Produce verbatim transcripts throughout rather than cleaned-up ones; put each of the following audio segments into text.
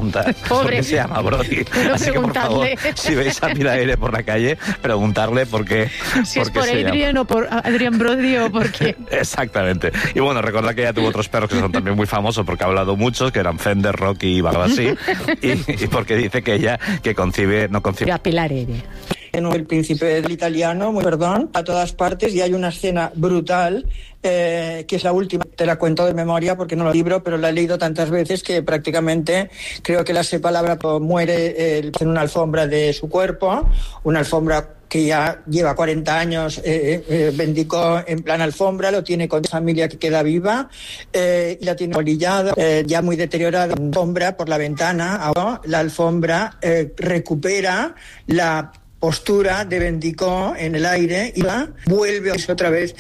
preguntar por qué se llama Brody. Así que, por favor, si veis a Pilar Aire por la calle, preguntarle por qué. Si por es por Adrian o por Adrian Brody o por qué. Exactamente. Y bueno, recordad que ella tuvo otros perros que son también muy famosos porque ha hablado muchos, que eran Fender, Rocky y algo así. y, y porque dice que ella que concibe, no concibe. A Pilar Aire. El príncipe del italiano, muy perdón, a todas partes, y hay una escena brutal, eh, que es la última, te la cuento de memoria porque no lo libro, pero la he leído tantas veces que prácticamente creo que la sé palabra, muere eh, en una alfombra de su cuerpo, una alfombra que ya lleva cuarenta años, eh, eh, Vendicó en plan alfombra, lo tiene con familia que queda viva, eh, y la tiene polillada, eh, ya muy deteriorada, alfombra por la ventana, ahora la alfombra eh, recupera la postura de Vendicó en el aire y va, vuelve otra vez.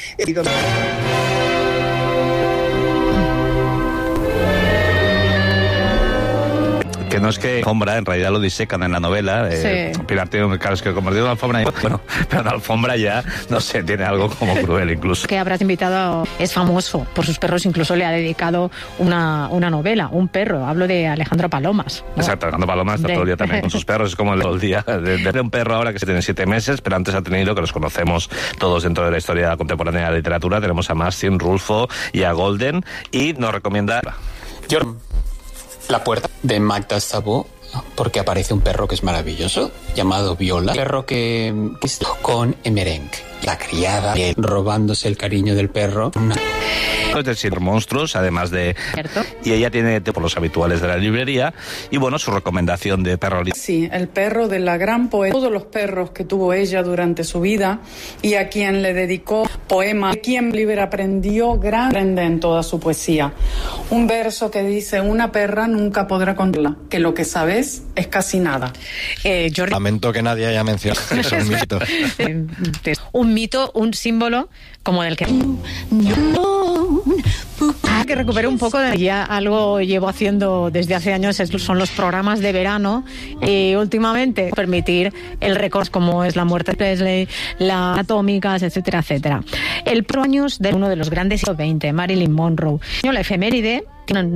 Que no es que alfombra, en realidad lo disecan en la novela. Eh, sí. Pilar tiene, claro, es que convertido en alfombra, bueno, pero la alfombra ya, no sé, tiene algo como cruel incluso. Que habrás invitado, es famoso por sus perros, incluso le ha dedicado una, una novela, un perro, hablo de Alejandro Palomas, ¿no? Exacto, Alejandro Palomas está de... todo el día también con sus perros, es como el día de, de un perro ahora que se tiene siete meses, pero antes ha tenido, que los conocemos todos dentro de la historia contemporánea de la literatura, tenemos a Mastin, Rulfo y a Golden, y nos recomienda... Yo... La puerta de Magda Szabó, porque aparece un perro que es maravilloso, llamado Viola. Un perro que, que está con Emerenc, la criada, robándose el cariño del perro. Una... Es decir, monstruos, además de... ¿Cierto? Y ella tiene por los habituales de la librería, y bueno, su recomendación de perro... Sí, el perro de la gran poeta, todos los perros que tuvo ella durante su vida, y a quien le dedicó poemas, quien libre aprendió gran aprende en toda su poesía. Un verso que dice, una perra nunca podrá contarla, que lo que sabes es casi nada. Eh, Jordi... Lamento que nadie haya mencionado que es un mito. Un mito, un símbolo, como del que... Que recupere un poco de ya algo llevo haciendo desde hace años, son los programas de verano, y últimamente permitir el récord como es la muerte de Presley, las atómicas, etcétera, etcétera. El pro años de uno de los grandes siglo veinte, Marilyn Monroe. La efeméride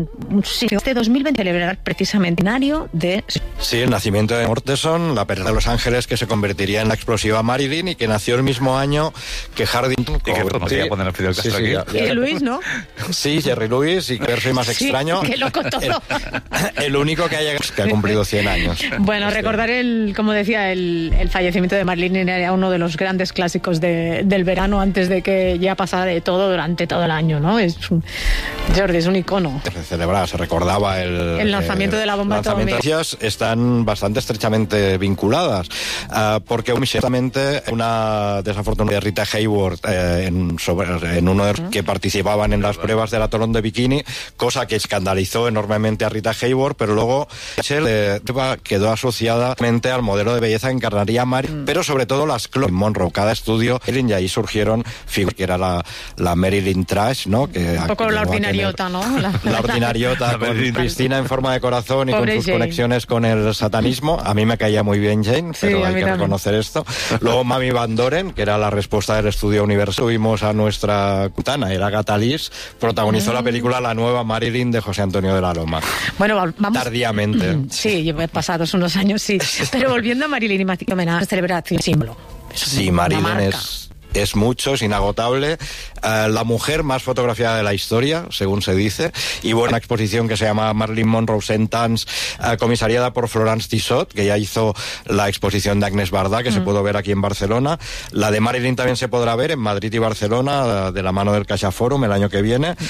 este dos mil veinte celebrar precisamente el centenario de... Sí, el nacimiento de Morteson, la perra de Los Ángeles que se convertiría en la explosiva Marilyn y que nació el mismo año que Hardy. Y que podría poner el Fidel Castro sí, sí, aquí. Ya, ya. Y Luis, ¿no? Sí, Jerry Lewis, y que soy más sí, extraño. Qué loco todo. El, el único que haya que ha cumplido cien años. Bueno, este. recordar el, como decía, el, el fallecimiento de Marilyn era uno de los grandes clásicos de, del verano antes de que ya pasara de todo durante todo el año, ¿no? Es un, Jordi, es un icono. Se celebraba, se recordaba el... El lanzamiento eh, de la bomba atómica. Las están bastante estrechamente vinculadas, uh, porque ciertamente una desafortunada de Rita Hayworth eh, en, sobre, en uno de los que participaban en las pruebas del atolón de Bikini, cosa que escandalizó enormemente a Rita Hayworth, pero luego eh, quedó asociada al modelo de belleza que encarnaría Mary, mm. pero sobre todo las Chloe Monroe, cada estudio, y ahí surgieron figuras que era la, la Marilyn Trash, ¿no? Que un poco la ordinariota, ¿no? La, la ordinariota con Cristina en forma de corazón y Pobre con sus Jane. Conexiones con el satanismo. A mí me caía muy bien Jane, pero sí, hay que también. Reconocer esto. Luego Mami Van Doren, que era la respuesta del estudio Universal. Tuvimos a nuestra cutana, era Agatha Liz, protagonizó mm. la película La nueva Marilyn de José Antonio de la Loma. Bueno, vamos... Tardíamente. Sí, llevo pasados unos años, sí. Pero volviendo a Marilyn y Matthew homenaje, celebración, símbolo. Sí, Marilyn es... Es mucho, es inagotable. Uh, la mujer más fotografiada de la historia, según se dice. Y bueno, una exposición que se llama Marilyn Monroe Sentence, uh, comisariada por Florence Tissot, que ya hizo la exposición de Agnès Varda, que mm. se pudo ver aquí en Barcelona. La de Marilyn también se podrá ver en Madrid y Barcelona, uh, de la mano del Caixa Forum el año que viene.